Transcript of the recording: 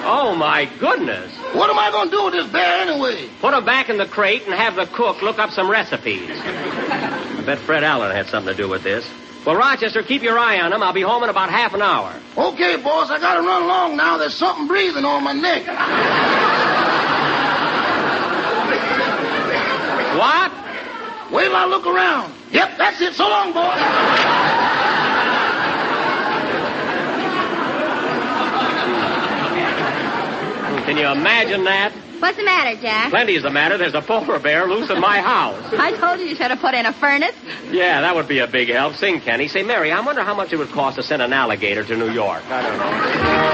Oh, my goodness. What am I going to do with this bear anyway? Put him back in the crate and have the cook look up some recipes. I bet Fred Allen had something to do with this. Well, Rochester, keep your eye on him. I'll be home in about half an hour. Okay, boss, I got to run along now. There's something breathing on my neck. What? Wait till I look around. Yep, that's it. So long, boss. Can you imagine that? What's the matter, Jack? Plenty's the matter. There's a polar bear loose in my house. I told you should have put in a furnace. Yeah, that would be a big help. Sing, Kenny. Say, Mary, I wonder how much it would cost to send an alligator to New York. I don't know.